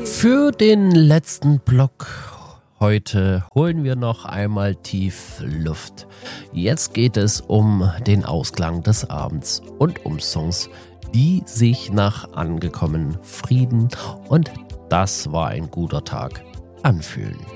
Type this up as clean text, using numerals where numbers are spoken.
Für den letzten Block heute holen wir noch einmal tief Luft. Jetzt geht es um den Ausklang des Abends und um Songs, die sich nach angekommen Frieden und das war ein guter Tag anfühlen.